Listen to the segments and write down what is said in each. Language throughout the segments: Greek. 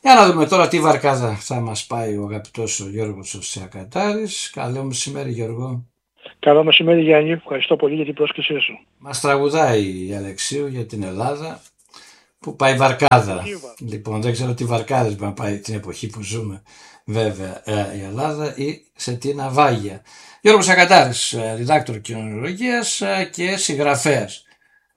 Για να δούμε τώρα τι βαρκάδα θα μας πάει ο αγαπητός ο Γιώργος ο Σιακατάρης. Καλό μεσημέρι Γιώργο. Καλό μεσημέρι Γιάννη, ευχαριστώ πολύ για την πρόσκλησή σου. Μας τραγουδάει η Αλεξίου για την Ελλάδα που πάει βαρκάδα. Λοιπόν, δεν ξέρω τι βαρκάδες να πάει την εποχή που ζούμε βέβαια η Ελλάδα ή σε τι ναυάγια. Γιώργος Σιακατάρης, διδάκτορ κοινωνιολογίας και συγγραφέας.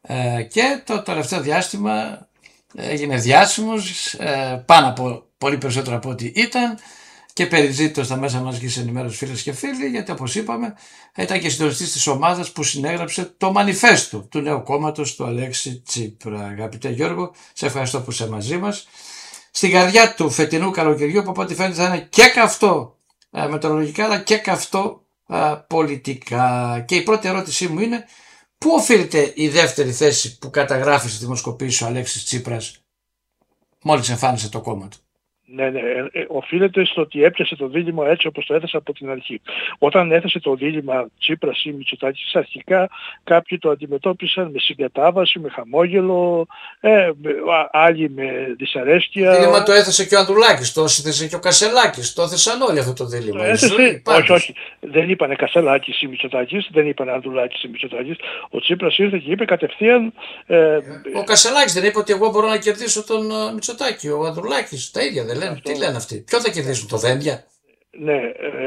Και το τελευταίο διάστημα έγινε διάσημος πάνω από πολύ περισσότερο από ό,τι ήταν και περιζήτητο στα μέσα μαζικής ενημέρωσης, φίλες και φίλοι, γιατί όπως είπαμε ήταν και συντονιστής της ομάδας που συνέγραψε το μανιφέστο του νέου κόμματος του Αλέξη Τσίπρα. Αγαπητέ Γιώργο, σε ευχαριστώ που είσαι μαζί μας. Στην καρδιά του φετινού καλοκαιριού που από ό,τι φαίνεται θα είναι και καυτό μετεωρολογικά αλλά και καυτό πολιτικά. Και η πρώτη ερώτησή μου είναι: πού οφείλεται η δεύτερη θέση που καταγράφει στη δημοσκοπήση ο Αλέξης Τσίπρας μόλις εμφάνισε το κόμμα του? Ναι, οφείλεται στο ότι έπιασε το δίλημμα έτσι όπως το έθεσε από την αρχή. Όταν έθεσε το δίλημμα Τσίπρας ή Μητσοτάκης, αρχικά κάποιοι το αντιμετώπισαν με συγκατάβαση, με χαμόγελο, άλλοι με δυσαρέσκεια. Το δίλημμα το έθεσε και ο Ανδρουλάκης, το έθεσε και ο Κασελάκης, το έθεσαν όλοι αυτό το δίλημμα. Όχι, δεν είπανε Κασελάκης ή Μητσοτάκης, δεν είπανε Ανδρουλάκης ή Μητσοτάκης. Ο Τσίπρας ήρθε και είπε κατευθείαν. Ο Κασελάκης δεν είπε ότι εγώ μπορώ να κερδίσω τον Μητσοτάκη, ο Ανδρουλάκης, τα ίδια δεν λένε? Τι λένε αυτοί? Ποιο θα κερδίσουν, το Δένδια? Ναι,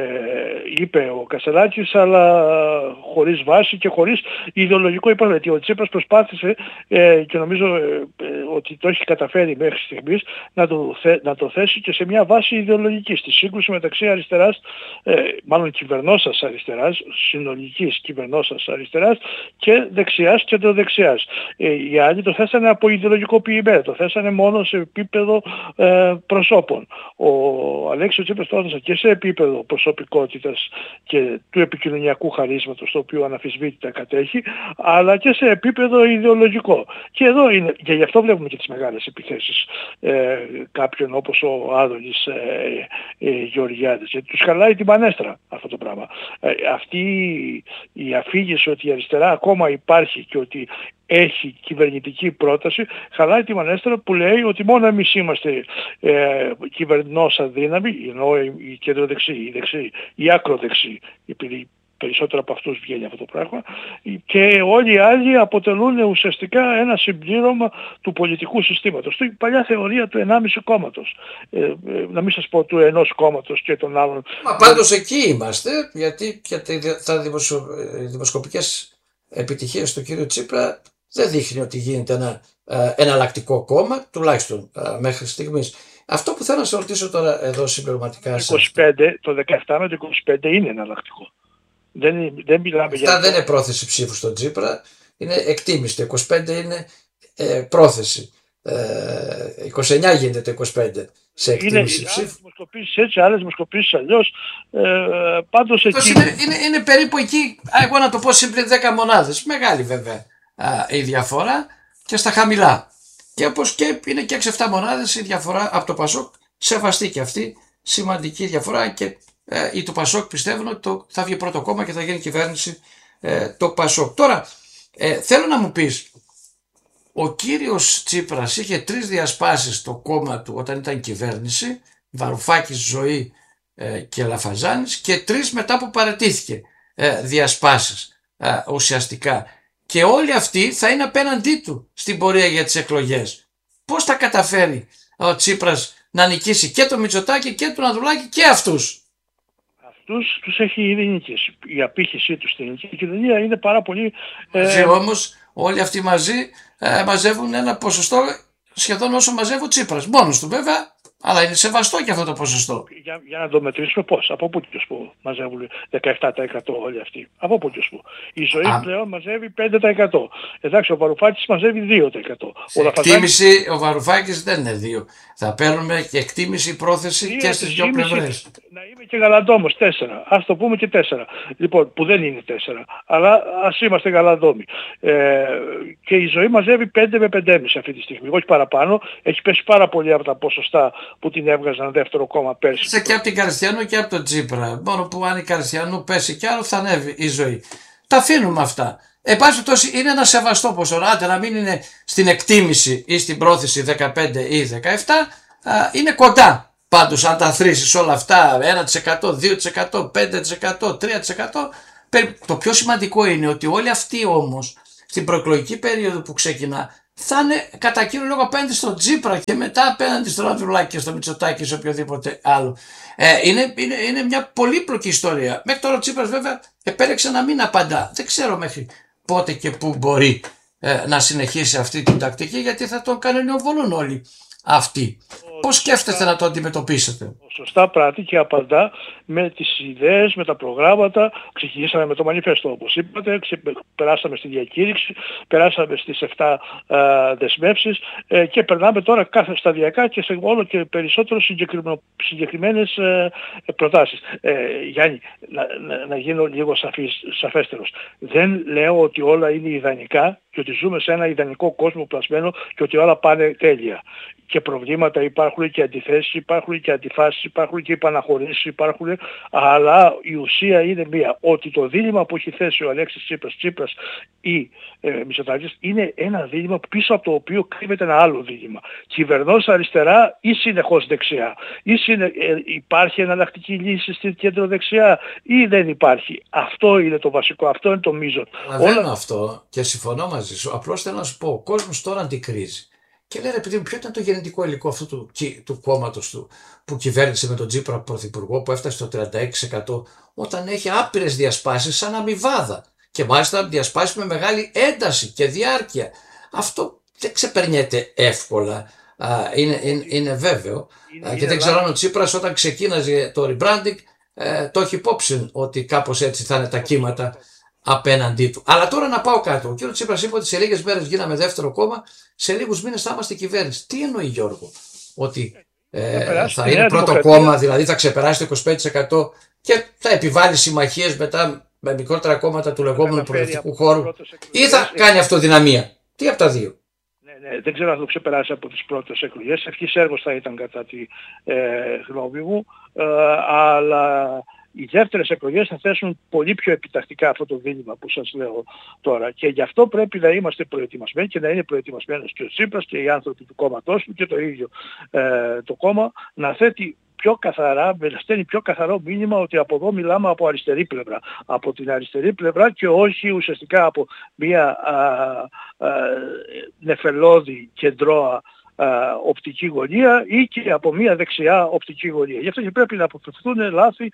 είπε ο Κασελάκης, αλλά χωρίς βάση και χωρίς ιδεολογικό υπόβαθρο. Γιατί ο Τσίπρας προσπάθησε και νομίζω ότι το έχει καταφέρει μέχρι στιγμής να το θέσει και σε μια βάση ιδεολογική, στη σύγκρουση μεταξύ αριστεράς, μάλλον κυβερνώσας αριστεράς, συνολικής κυβερνώσας αριστεράς και δεξιάς, κεντροδεξιάς. Οι άλλοι το θέσανε από ιδεολογικοποιημένα, το θέσανε μόνο σε επίπεδο προσώπων. Ο Αλέξης Τσίπρας το έθεσε και σε επίπεδο προσωπικότητας και του επικοινωνιακού χαρίσματος, το οποίο αναμφισβήτητα κατέχει, αλλά και σε επίπεδο ιδεολογικό. Και εδώ είναι, και γι' αυτό βλέπουμε και τις μεγάλες επιθέσεις κάποιων όπως ο Άδωνης Γεωργιάδης, γιατί τους χαλάει την πανέστρα αυτό το πράγμα. Αυτή η αφήγηση ότι η αριστερά ακόμα υπάρχει και ότι έχει κυβερνητική πρόταση, χαλάει τη μανέστρα που λέει ότι μόνο εμείς είμαστε κυβερνώσα δύναμη, ενώ οι κεντροδεξιοί, οι δεξιοί, οι ακροδεξιοί, επειδή περισσότερο από αυτούς βγαίνει αυτό το πράγμα, και όλοι οι άλλοι αποτελούν ουσιαστικά ένα συμπλήρωμα του πολιτικού συστήματος. Η παλιά θεωρία του 1,5 κόμματος. Να μην σας πω του ενός κόμματος και των άλλων. Μα πάντως εκεί είμαστε, γιατί και τα δημοσκοπικές επιτυχίες του κ. Τσίπρα δεν δείχνει ότι γίνεται ένα εναλλακτικό κόμμα, τουλάχιστον μέχρι στιγμής. Αυτό που θέλω να σε ρωτήσω τώρα εδώ συμπληρωματικά. Το 17 με το 25 είναι εναλλακτικό. Δεν μιλάμε για. Αυτά δεν είναι πρόθεση ψήφου στον Τσίπρα, είναι εκτίμηση. Το 25 είναι πρόθεση. 29 γίνεται το 25 σε εκτίμηση ψήφου. Άλλες δημοσκοπήσεις έτσι, άλλες δημοσκοπήσεις αλλιώς. Πάντως εκεί. Είναι περίπου εκεί, εγώ να το πω συμπλήν 10 μονάδες. Μεγάλη βέβαια η διαφορά και στα χαμηλά. Και όπως και είναι και 6-7 μονάδες η διαφορά από το Πασόκ. Σεβαστή και αυτή σημαντική διαφορά και οι του Πασόκ πιστεύουν ότι θα βγει πρώτο κόμμα και θα γίνει κυβέρνηση το Πασόκ. Τώρα θέλω να μου πεις, ο κύριος Τσίπρας είχε 3 διασπάσεις στο κόμμα του όταν ήταν κυβέρνηση, Βαρουφάκης, Ζωή και Λαφαζάνης, και 3 μετά που παραιτήθηκε διασπάσεις ουσιαστικά. Και όλοι αυτοί θα είναι απέναντί του στην πορεία για τις εκλογές. Πώς θα καταφέρει ο Τσίπρας να νικήσει και τον Μητσοτάκη και τον Ανδρουλάκη και αυτούς? Τους έχει ήδη νικήσει. Η απήχησή του στην ελληνική κοινωνία είναι πάρα πολύ. Μαζί όμως όλοι αυτοί μαζί μαζεύουν ένα ποσοστό σχεδόν όσο μαζεύει ο Τσίπρας. Μόνος του βέβαια, αλλά είναι σεβαστό και αυτό το ποσοστό. Για να το μετρήσουμε πώς, από πού τους πω μαζεύουν 17% όλοι αυτοί. Από πού τους πω. Η Ζωή πλέον μαζεύει 5%. Εντάξει, ο Βαρουφάκης μαζεύει 2%. Σε εκτίμηση ο Βαρουφάκης δεν είναι 2. Θα παίρνουμε και εκτίμηση πρόθεση και στις δύο πλευρές. Να είμαι και γαλαντόμος 4. Ας το πούμε και 4. Λοιπόν, που δεν είναι 4. Αλλά ας είμαστε γαλαντόμοι. Και η Ζωή μαζεύει 5 με 5,5 αυτή τη στιγμή. Όχι παραπάνω. Έχει πέσει πάρα πολύ από τα ποσοστά που την έβγαζαν δεύτερο κόμμα πέρσι. Είσαι και από την Καριστιανού και από τον Τσίπρα. Μόνο που αν η Καριστιανού πέσει κι άλλο θα ανέβει η Ζωή. Τα αφήνουμε αυτά. Εν πάση περιπτώσει είναι ένα σεβαστό ποσοστό. Άντε να μην είναι στην εκτίμηση ή στην πρόθεση 15 ή 17, είναι κοντά. Πάντως αν τα θρήσεις όλα αυτά 1%, 2%, 5%, 3%, το πιο σημαντικό είναι ότι όλοι αυτοί όμως στην προεκλογική περίοδο που ξεκινά θα είναι κατά κύριο λόγο απέναντι στον Τσίπρα και μετά απέναντι στον Ανδρουλάκη και στο Μητσοτάκη ή σε οποιοδήποτε άλλο. Είναι μια πολύπλοκη ιστορία. Μέχρι τώρα ο Τσίπρας βέβαια επέλεξε να μην απαντά. Δεν ξέρω μέχρι πότε και πού μπορεί να συνεχίσει αυτή την τακτική, γιατί θα τον κανονιοβολούν όλοι αυτοί. Πώς σκέφτεστε να το αντιμετωπίσετε? Σωστά πράττει και απαντά με τις ιδέες, με τα προγράμματα. Ξεκινήσαμε με το μανιφέστο όπως είπατε, περάσαμε στη διακήρυξη, περάσαμε στις 7 δεσμεύσεις και περνάμε τώρα κάθε σταδιακά και σε όλο και περισσότερο συγκεκριμένες προτάσεις. Γιάννη, να γίνω λίγο σαφέστερος. Δεν λέω ότι όλα είναι ιδανικά και ότι ζούμε σε ένα ιδανικό κόσμο πλασμένο και ότι όλα πάνε τέλεια. Και προβλήματα υπάρχουν και αντιθέσεις, υπάρχουν και αντιφάσεις, υπάρχουν και επαναχωρήσεις, υπάρχουν, αλλά η ουσία είναι μία, ότι το δίλημμα που έχει θέσει ο Αλέξης Τσίπρας ή Μητσοτάκης είναι ένα δίλημμα πίσω από το οποίο κρύβεται ένα άλλο δίλημμα. Κυβερνός αριστερά ή συνεχώς δεξιά, ή υπάρχει εναλλακτική λύση στην κέντρο-δεξιά ή δεν υπάρχει. Αυτό είναι το βασικό, αυτό είναι το μείζον. Καταλαβαίνω αυτό και συμφωνώ μαζί σου, απλώς θέλω να σου πω, ο κόσμος τώρα αντικρίζει. Και λέει, επειδή ποιο ήταν το γενετικό υλικό αυτού του κόμματος του που κυβέρνησε με τον Τσίπρα πρωθυπουργό, που έφτασε στο 36%, όταν έχει άπειρες διασπάσεις σαν αμοιβάδα. Και μάλιστα διασπάσεις με μεγάλη ένταση και διάρκεια. Αυτό δεν ξεπερνιέται εύκολα. Είναι βέβαιο. Και δεν ξέρω αν ο Τσίπρας όταν ξεκίναζε το rebranding το έχει υπόψη ότι κάπως έτσι θα είναι τα κύματα απέναντί του. Αλλά τώρα να πάω κάτω. Ο κ. Τσίπρας είπε ότι σε λίγες μέρες γίναμε δεύτερο κόμμα, σε λίγους μήνες θα είμαστε κυβέρνηση. Τι εννοεί, Γιώργο? Ότι θα είναι πρώτο κόμμα, δηλαδή θα ξεπεράσει το 25% και θα επιβάλλει συμμαχίες μετά με μικρότερα κόμματα του λεγόμενου προοδευτικού χώρου, ή θα κάνει αυτοδυναμία? Τι από τα δύο? Ναι, δεν ξέρω αν θα το ξεπεράσει από τις πρώτες εκλογές. Ευχής έργος θα ήταν κατά τη γνώμη μου, αλλά οι δεύτερες εκλογές θα θέσουν πολύ πιο επιτακτικά αυτό το δίλημμα που σας λέω τώρα. Και γι' αυτό πρέπει να είμαστε προετοιμασμένοι και να είναι προετοιμασμένος και ο Τσίπρας και οι άνθρωποι του κόμματός του και το ίδιο το κόμμα, να θέτει πιο καθαρά, να στέλνει πιο καθαρό μήνυμα ότι από εδώ μιλάμε από αριστερή πλευρά. Από την αριστερή πλευρά και όχι ουσιαστικά από μια νεφελώδη κεντρώα οπτική γωνία ή και από μια δεξιά οπτική γωνία. Γι' αυτό και πρέπει να αποφευθούν λάθη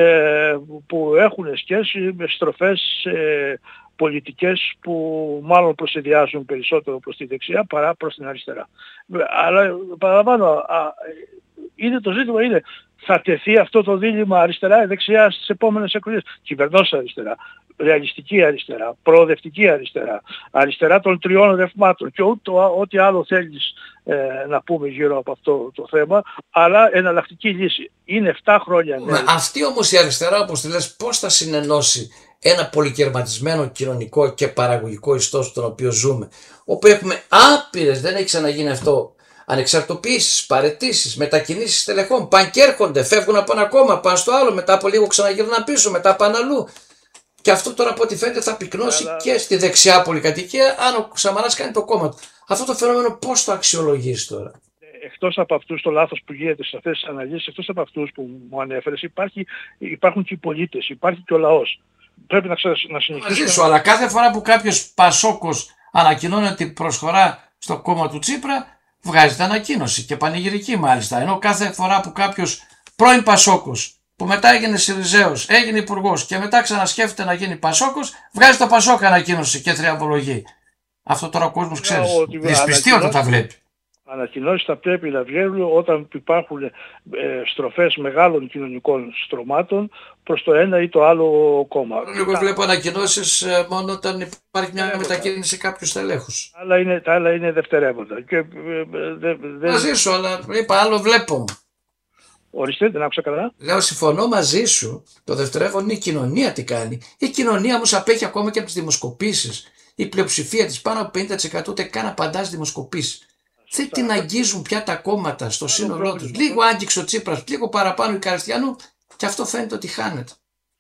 που έχουν σχέση με στροφές πολιτικές που μάλλον προσεδιάζουν περισσότερο προς τη δεξιά παρά προς την αριστερά. Αλλά παραλαμβάνω, το ζήτημα είναι, θα τεθεί αυτό το δίλημμα αριστερά ή δεξιά στις επόμενες εκλογές? Κυβερνός αριστερά, ρεαλιστική αριστερά, προοδευτική αριστερά, αριστερά των τριών ρευμάτων και ό,τι άλλο θέλεις να πούμε γύρω από αυτό το θέμα, αλλά εναλλακτική λύση. Είναι 7 χρόνια. Αυτή όμως η αριστερά, όπως τη λες, πώς θα συνενώσει ένα πολυκερματισμένο κοινωνικό και παραγωγικό ιστό στον οποίο ζούμε, όπου έχουμε άπειρες, δεν έχει ξαναγίνει αυτό, ανεξαρτοποιήσεις, παραιτήσεις, μετακινήσεις στελεχών, πάνε και έρχονται, φεύγουν από ένα κόμμα, πάνε στο άλλο, μετά από λίγο ξαναγυρνάνε πίσω, μετά πάνε αλλού. Και αυτό τώρα από ό,τι φαίνεται θα πυκνώσει και στη δεξιά πολυκατοικία, αν ο Σαμαράς κάνει το κόμμα του. Αυτό το φαινόμενο πώς το αξιολογείς τώρα? Εκτός από αυτούς το λάθος που γίνεται σε αυτές τις αναλύσεις, εκτός από αυτούς που μου ανέφερες, υπάρχουν και οι πολίτες, υπάρχει και ο λαός. Πρέπει να συνεχίσουμε. Μαζί σου, αλλά κάθε φορά που κάποιος Πασόκος ανακοινώνει ότι προσχωρά στο κόμμα του Τσίπρα, βγάζεται ανακοίνωση και πανηγυρική μάλιστα. Ενώ κάθε φορά που κάποιος πρώην Πασόκος, που μετά έγινε Συριζέος, έγινε υπουργός και μετά ξανασκέφτεται να γίνει Πασόκος, βγάζει το Πασόκ ανακοίνωση και θριαμβολογεί. Αυτό τώρα ο κόσμος ξέρει. Δυσπιστεί όταν τα βλέπει. Ανακοινώσεις θα πρέπει να βγαίνουν όταν υπάρχουν στροφές μεγάλων κοινωνικών στρωμάτων προς το ένα ή το άλλο κόμμα. Εγώ βλέπω ανακοινώσεις μόνο όταν υπάρχει μια μετακίνηση κάποιου στελέχους. Τα άλλα είναι δευτερεύοντα. Μαζί σου, αλλά είπα άλλο βλέπω. Ορίστε, δεν άκουσα καλά. Λέω, συμφωνώ μαζί σου. Το δευτερεύον είναι η κοινωνία τι κάνει. Η κοινωνία όμως απέχει ακόμα και από τις δημοσκοπήσεις. Η πλειοψηφία της, πάνω από 50%, ούτε καν απαντά στις δημοσκοπήσεις. Δεν την αγγίζουν πια τα κόμματα στο σύνολό τους. Λίγο άγγιξε ο Τσίπρας, λίγο παραπάνω η Καριστιανού και αυτό φαίνεται ότι χάνεται.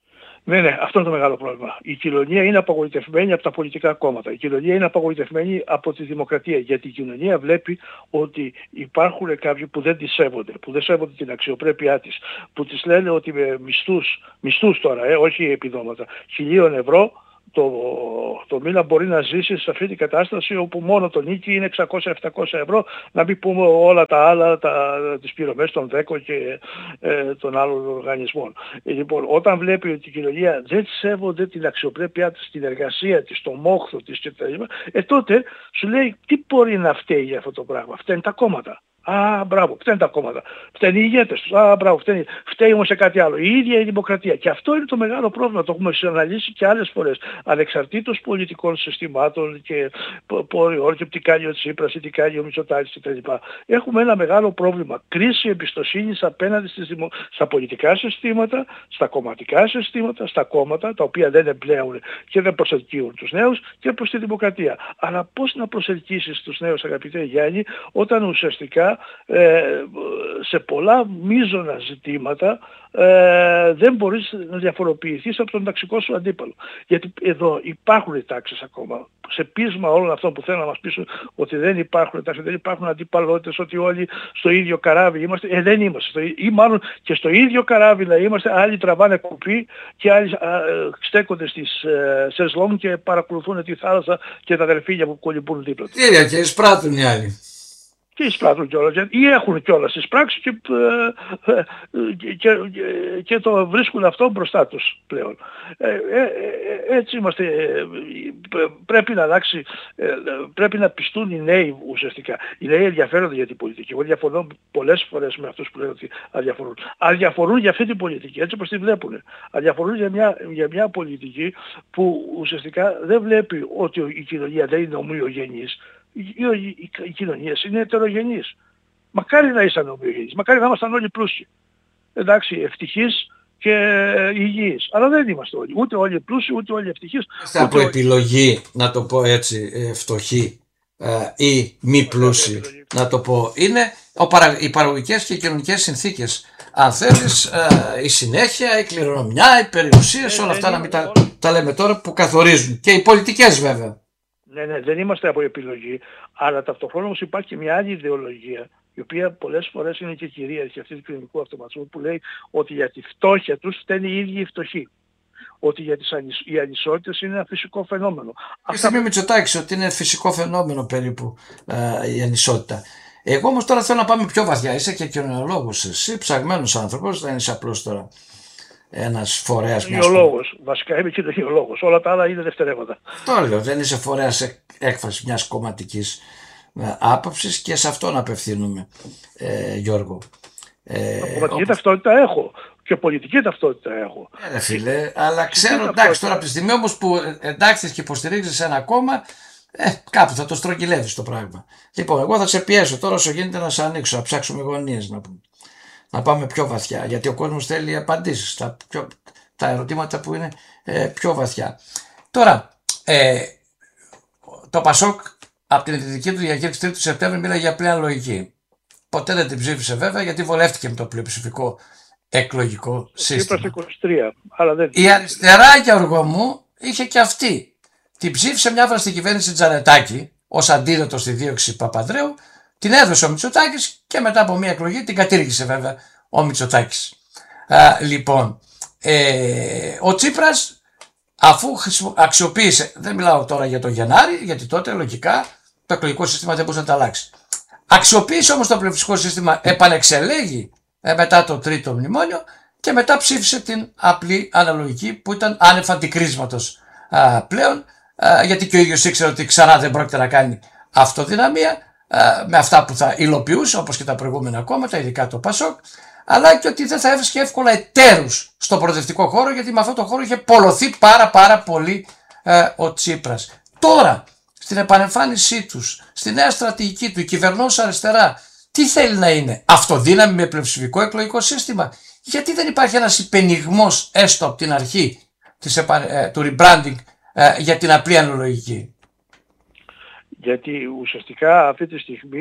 Ναι, αυτό είναι το μεγάλο πρόβλημα. Η κοινωνία είναι απογοητευμένη από τα πολιτικά κόμματα. Η κοινωνία είναι απογοητευμένη από τη δημοκρατία. Γιατί η κοινωνία βλέπει ότι υπάρχουν κάποιοι που δεν τη σέβονται, που δεν σέβονται την αξιοπρέπειά της, που της λένε ότι με μισθούς τώρα, όχι επιδόματα, 1.000 ευρώ το μήνα μπορεί να ζήσει σε αυτή την κατάσταση όπου μόνο το νίκη είναι 600-700 ευρώ, να μην πούμε όλα τα άλλα, τις πληρωμές των ΔΕΚΟ και των άλλων οργανισμών. Λοιπόν, όταν βλέπει ότι η κοινωνία δεν σέβονται την αξιοπρέπειά της, την εργασία της, το μόχθο της κτλ., τότε σου λέει τι μπορεί να φταίει για αυτό το πράγμα. Φταίνουν τα κόμματα. Μπράβο, φταίνουν τα κόμματα. Φταίνουν οι ηγέτες τους. Μπράβο, φταίει όμως σε κάτι άλλο. Η ίδια η δημοκρατία. Και αυτό είναι το μεγάλο πρόβλημα. Το έχουμε αναλύσει και άλλες φορές. Ανεξαρτήτως πολιτικών συστημάτων και πόριων και τι κάνει ο Τσίπρας ή τι κάνει ο Μητσοτάκης κτλ. Έχουμε ένα μεγάλο πρόβλημα. Κρίση εμπιστοσύνης απέναντι στα πολιτικά συστήματα, στα κομματικά συστήματα, στα κόμματα, τα οποία δεν εμπλέουν και δεν προσελκύουν τους νέους, και προς τη δημοκρατία. Αλλά πώς να προσελκύσεις τους νέους, αγαπητέ Γιάννη, όταν ουσιαστικά σε πολλά μείζωνα ζητήματα δεν μπορείς να διαφοροποιηθείς από τον ταξικό σου αντίπαλο. Γιατί εδώ υπάρχουν οι τάξεις ακόμα. Σε πείσμα όλων αυτών που θέλουν να μας πείσουν ότι δεν υπάρχουν τάξεις, δεν υπάρχουν αντιπαλότητες, ότι όλοι στο ίδιο καράβι είμαστε. Δεν είμαστε. Ή μάλλον και στο ίδιο καράβι να είμαστε, άλλοι τραβάνε κουπί και άλλοι στέκονται στις σεζλόν και παρακολουθούν τη θάλασσα και τα δελφίνια που κολυμπούν δίπλα τους. Και εισπράττουν οι άλλοι. Και εισπράττουν κιόλας, ή έχουν κιόλας εισπράξει και το βρίσκουν αυτό μπροστά τους πλέον. Έτσι είμαστε. Πρέπει να αλλάξει, πρέπει να πιστούν οι νέοι ουσιαστικά. Οι νέοι ενδιαφέρονται για την πολιτική. Εγώ διαφωνώ πολλές φορές με αυτούς που λένε ότι αδιαφορούν. Αδιαφορούν για αυτή την πολιτική, έτσι όπως τη βλέπουν. Αδιαφορούν για μια πολιτική που ουσιαστικά δεν βλέπει ότι η κοινωνία δεν είναι ομοιογενής. Οι κοινωνίες είναι ετερογενείς. Μακάρι να ήσαν ομοιογενείς, μακάρι να ήμασταν όλοι πλούσιοι. Εντάξει, ευτυχείς και υγιείς. Αλλά δεν είμαστε όλοι. Ούτε όλοι πλούσιοι, ούτε όλοι ευτυχείς. Από επιλογή, να το πω έτσι, φτωχοί ή μη πλούσιοι, να το πω, είναι οι παραγωγικές και οι κοινωνικές συνθήκες. Αν θέλεις, η συνέχεια, η κληρονομιά, οι περιουσίες, όλα αυτά να μην τα λέμε τώρα, που καθορίζουν. Και οι πολιτικές βέβαια. Ναι, δεν είμαστε από επιλογή, αλλά ταυτόχρονα όμως υπάρχει και μια άλλη ιδεολογία, η οποία πολλές φορές είναι και κυρίαρχη αυτή του κοινωνικού αυτοματισμού, που λέει ότι για τη φτώχεια τους φταίνει οι ίδιοι οι φτωχοί. Ότι για οι ανισότητες είναι ένα φυσικό φαινόμενο. Αυτά μην Μητσοτάκης ότι είναι φυσικό φαινόμενο περίπου η ανισότητα. Εγώ όμως τώρα θέλω να πάμε πιο βαθιά. Είσαι και κοινωνιολόγος, εσύ ψαγμένος άνθρωπος, δεν είσαι απλώς τώρα ένας φορέας. Κοινωνιολόγος, βασικά είμαι κοινωνιολόγος. Όλα τα άλλα είναι δευτερεύοντα. Το λέω, δεν είσαι φορέας έκφραση μιας κομματικής άποψης και σε αυτόν απευθύνουμε, Γιώργο. Κομματική ταυτότητα έχω και πολιτική ταυτότητα έχω. Φίλε, αλλά ξέρω, εντάξει, τώρα από τη στιγμή όμως που εντάξεις και υποστηρίζεις ένα κόμμα, κάπου θα το στρογγυλεύεις το πράγμα. Λοιπόν, εγώ θα σε πιέσω τώρα όσο γίνεται να σε ανοίξω, να ψάξουμε γωνίες να πούμε. Να πάμε πιο βαθιά, γιατί ο κόσμος θέλει απαντήσεις τα ερωτήματα που είναι πιο βαθιά. Τώρα, το Πασόκ από την ειδική του διακήρυξη 3 Σεπτέμβρη μίλαγε για πλέον λογική. Ποτέ δεν την ψήφισε βέβαια, γιατί βολεύτηκε με το πλειοψηφικό εκλογικό σύστημα. 23, αλλά δεν... Η αριστερά, Γιώργο μου, είχε και αυτή. Την ψήφισε μια φορά στην κυβέρνηση Τζανετάκη ως αντίδοτο στη δίωξη Παπανδρέου. Την έδωσε ο Μητσοτάκης και μετά από μια εκλογή την κατήργησε βέβαια ο Μητσοτάκης. Λοιπόν, ο Τσίπρας, αφού αξιοποίησε, δεν μιλάω τώρα για τον Γενάρη, γιατί τότε λογικά το εκλογικό σύστημα δεν μπορούσε να τα αλλάξει. Αξιοποίησε όμως το πλειοψηφικό σύστημα, επανεξελέγει μετά το τρίτο μνημόνιο και μετά ψήφισε την απλή αναλογική που ήταν άνευ αντικρίσματος πλέον, γιατί και ο ίδιος ήξερε ότι ξανά δεν πρόκειται να κάνει αυτοδυναμία με αυτά που θα υλοποιούσε, όπως και τα προηγούμενα κόμματα, ειδικά το Πασόκ, αλλά και ότι δεν θα έβρισκε εύκολα εταίρους στο προοδευτικό χώρο, γιατί με αυτόν τον χώρο είχε πολλωθεί πάρα πολύ ο Τσίπρας. Τώρα, στην επανεμφάνισή τους, στη νέα στρατηγική του, η κυβερνώσα αριστερά, τι θέλει να είναι, αυτοδύναμη με πλειοψηφικό εκλογικό σύστημα? Γιατί δεν υπάρχει ένας υπενιγμός έστω από την αρχή του rebranding για την απλή αναλογική? Γιατί ουσιαστικά αυτή τη στιγμή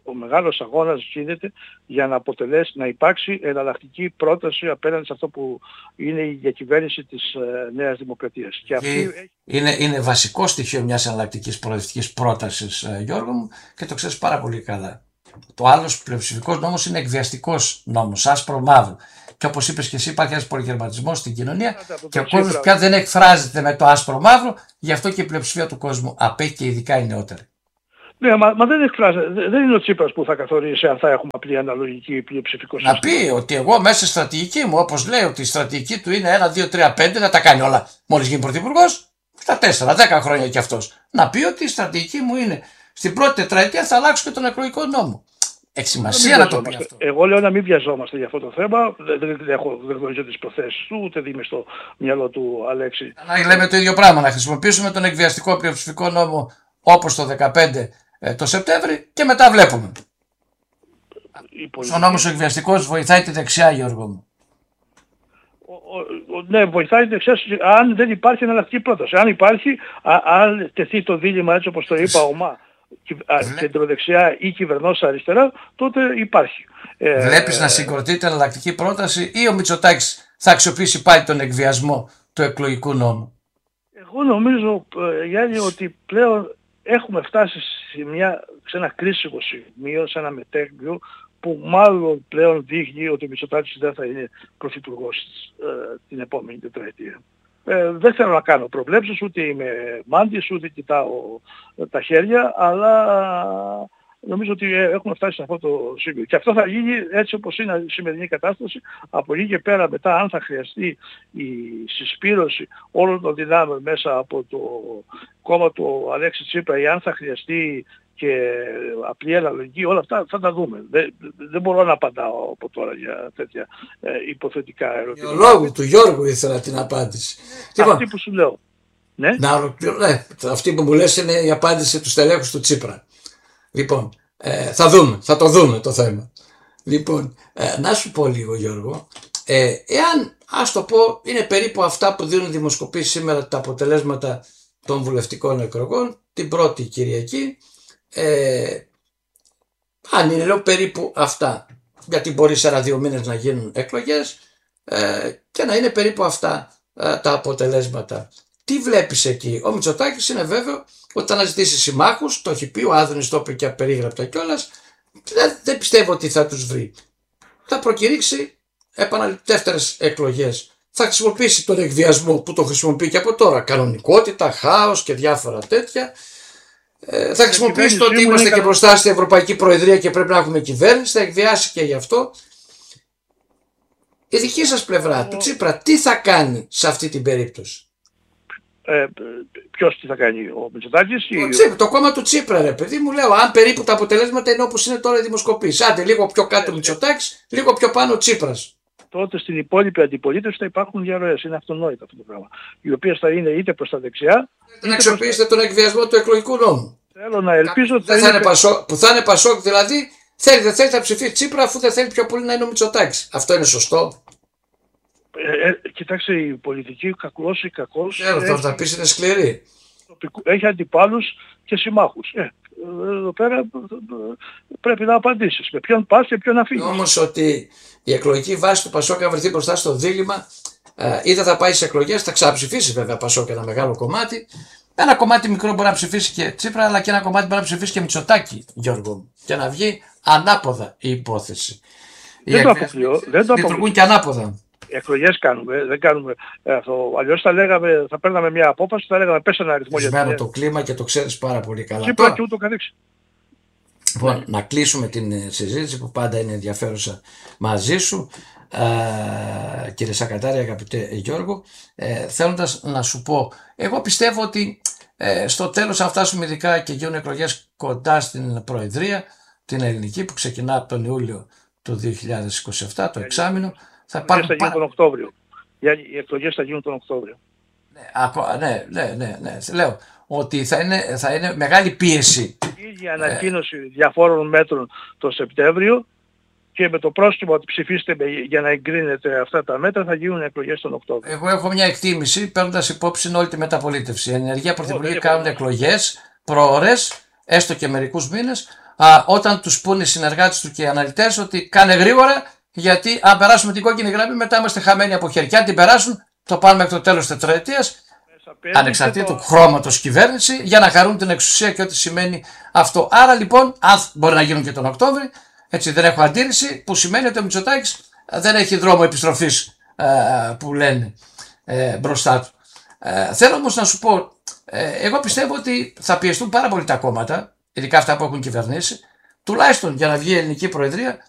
ο μεγάλος αγώνας γίνεται για να υπάρξει εναλλακτική πρόταση απέναντι σε αυτό που είναι η διακυβέρνηση της Νέας Δημοκρατίας. Και είναι βασικό στοιχείο μιας εναλλακτικής προοδευτικής πρότασης, Γιώργο μου, και το ξέρεις πάρα πολύ καλά. Το άλλος πλειοψηφικός νόμος είναι εκβιαστικός νόμος, άσπρο μαύρο. Και όπως είπες και εσύ, υπάρχει ένας πολυγερματισμός στην κοινωνία και ο κόσμος πια δεν εκφράζεται με το άσπρο μαύρο, γι' αυτό και η πλειοψηφία του κόσμου απέχει και ειδικά οι νεότεροι. Ναι, μα δεν εκφράζεται. Δεν είναι ο Τσίπρας που θα καθορίσει αν θα έχουμε απλή αναλογική πλειοψηφικό σύστημα. Να πει ότι εγώ μέσα στη στρατηγική μου, όπως λέει ότι η στρατηγική του είναι 1, 2, 3, 5, να τα κάνει όλα. Μόλις γίνει πρωθυπουργός, στα 4-10 χρόνια κι αυτός. Να πει ότι η στρατηγική μου είναι στην πρώτη τετραετία θα αλλάξω και τον εκλογικό νόμο. Έχει σημασία να το πει αυτό. Εγώ λέω να μην βιαζόμαστε για αυτό το θέμα. Δεν γνωρίζω τις προθέσεις του, ούτε δει στο μυαλό του Αλέξη. Να λέμε το ίδιο πράγμα. Να χρησιμοποιήσουμε τον εκβιαστικό πλειοψηφικό νόμο όπως το 2015 το Σεπτέμβρη και μετά βλέπουμε. Ο νόμος ο εκβιαστικός βοηθάει τη δεξιά, Γιώργο μου. Ναι, βοηθάει τη δεξιά αν δεν υπάρχει εναλλακτική πρόταση. Αν υπάρχει, αν τεθεί το δίλημμα έτσι όπως το είπα, ΟΜΑ, κεντροδεξιά ή κυβερνός αριστερά, τότε υπάρχει. Βλέπεις να συγκροτείται εναλλακτική πρόταση ή ο Μητσοτάκης θα αξιοποιήσει πάλι τον εκβιασμό του εκλογικού νόμου? Εγώ νομίζω, Γιάννη, ότι πλέον έχουμε φτάσει σε ένα κρίσιμο σημείο, σε ένα μετέχνιο που μάλλον πλέον δείχνει ότι ο Μητσοτάκης δεν θα είναι πρωθυπουργός την επόμενη τετραετία. Δεν θέλω να κάνω προβλέψεις, ούτε είμαι μάντης, ούτε κοιτάω τα χέρια, αλλά νομίζω ότι έχουμε φτάσει σε αυτό το σημείο. Και αυτό θα γίνει έτσι όπως είναι η σημερινή κατάσταση. Από εκεί και πέρα μετά, αν θα χρειαστεί η συσπήρωση όλων των δυνάμεων μέσα από το κόμμα του Αλέξη Τσίπρα ή αν θα χρειαστεί και απλή αναλογική, όλα αυτά θα τα δούμε. Δεν μπορώ να απαντάω από τώρα για τέτοια υποθετικά ερωτήματα. Για λόγου του Γιώργου ήθελα την απάντηση. Αυτή που σου λέω. Ναι. Αυτή που μου λες είναι η απάντηση του στελέχους του Τσίπρα. Λοιπόν, θα το δούμε το θέμα. Λοιπόν, να σου πω λίγο, Γιώργο, εάν, ας το πω, είναι περίπου αυτά που δίνουν δημοσκοπήσεις σήμερα τα αποτελέσματα των βουλευτικών εκλογών την πρώτη Κυριακή, αν είναι, λέω, περίπου αυτά, γιατί μπορεί σε 1-2 μήνες να γίνουν εκλογές και να είναι περίπου αυτά τα αποτελέσματα. Τι βλέπεις εκεί? Ο Μητσοτάκης είναι βέβαιο ότι θα αναζητήσει συμμάχους, το έχει πει, ο Άδωνης το είπε και απερίγραπτα κιόλας. Δεν πιστεύω ότι θα τους βρει. Θα προκηρύξει δεύτερες εκλογές. Θα χρησιμοποιήσει τον εκβιασμό που το χρησιμοποιεί και από τώρα. Κανονικότητα, χάος και διάφορα τέτοια. Θα χρησιμοποιήσει το ότι είμαστε και μπροστά στην Ευρωπαϊκή Προεδρία και πρέπει να έχουμε κυβέρνηση. Θα εκβιάσει και γι' αυτό. Η δική σας πλευρά, του Τσίπρα, τι θα κάνει σε αυτή την περίπτωση? Ποιος τι θα κάνει, ο Μητσοτάκης? Το κόμμα του Τσίπρα, ρε παιδί μου, λέω, αν περίπου τα αποτελέσματα είναι όπως είναι τώρα οι δημοσκοπήσεις. Άντε, λίγο πιο κάτω Μητσοτάκης, λίγο πιο πάνω Τσίπρας. Τότε στην υπόλοιπη αντιπολίτευση θα υπάρχουν διαρροές. Είναι αυτονόητο αυτό το πράγμα. Οι οποίες θα είναι είτε προς τα δεξιά. Να αξιοποιήσετε τον εκβιασμό του εκλογικού νόμου. Θέλω να ελπίζω ότι που θα είναι Πασόκ, δηλαδή δεν θέλει θα ψηφίσει Τσίπρα, αφού δεν θέλει πιο πολύ να είναι ο Μητσοτάκης. Αυτό είναι σωστό? Κοιτάξτε, η πολιτική κακός ή κακός. Θα πεις είναι σκληρή. Έχει αντιπάλους και συμμάχους. Εδώ πέρα πρέπει να απαντήσεις. Με ποιον πας και ποιον αφήνεις. Όμως ότι η εκλογική βάση του Πασόκ θα βρεθεί μπροστά στο δίλημμα, είτε θα πάει σε εκλογές, θα ξαναψηφίσει βέβαια Πασόκ ένα μεγάλο κομμάτι. Ένα κομμάτι μικρό μπορεί να ψηφίσει και Τσίπρα, αλλά και ένα κομμάτι μπορεί να ψηφίσει και Μητσοτάκη, Γιώργο μου. Και να βγει ανάποδα η υπόθεση. Δεν το αποκλείω. Λειτουργούν και ανάποδα. Εκλογές κάνουμε, δεν κάνουμε αυτό. Αλλιώς θα παίρναμε μια απόφαση, θα λέγαμε πες ένα αριθμό για το κλίμα και το ξέρεις πάρα πολύ καλά. Τσίπρα και ούτω καθεξής. Λοιπόν, να κλείσουμε την συζήτηση που πάντα είναι ενδιαφέρουσα μαζί σου, κύριε Σακατάρη, αγαπητέ Γιώργο, θέλοντας να σου πω, εγώ πιστεύω ότι στο τέλος αν φτάσουμε ειδικά και γίνουν εκλογές κοντά στην Προεδρία, την ελληνική που ξεκινά από τον Ιούλιο του 2027, το εξάμηνο, θα υπάρχουν τον Οκτώβριο. Οι εκλογές θα γίνουν τον Οκτώβριο. Ναι. Λέω ότι θα είναι μεγάλη πίεση. Η ίδια ανακοίνωση διαφόρων μέτρων το Σεπτέμβριο και με το πρόστιμο ότι ψηφίστε για να εγκρίνετε αυτά τα μέτρα θα γίνουν εκλογές τον Οκτώβριο. Εγώ έχω μια εκτίμηση παίρνοντας υπόψη όλη τη μεταπολίτευση. Η ενεργεία πρωθυπουργοί κάνουν εκλογές προώρες, έστω και μερικούς μήνες, όταν τους πούνε οι συνεργάτες του και οι αναλυτές ότι κάνε γρήγορα, γιατί αν περάσουμε την κόκκινη γραμμή μετά είμαστε χαμένοι από χέρια. Αν την περάσουν, το πάνε μέχρι το τέλος της τετραετίας, ανεξαρτήτου χρώματος κυβέρνηση, για να χαρούν την εξουσία και ό,τι σημαίνει αυτό. Άρα λοιπόν, αν μπορεί να γίνουν και τον Οκτώβρη, έτσι δεν έχω αντίρρηση, που σημαίνει ότι ο Μητσοτάκης δεν έχει δρόμο επιστροφής που λένε μπροστά του. Θέλω όμως να σου πω, εγώ πιστεύω ότι θα πιεστούν πάρα πολύ τα κόμματα, ειδικά αυτά που έχουν κυβερνήσει, τουλάχιστον για να βγει η ελληνική προεδρία,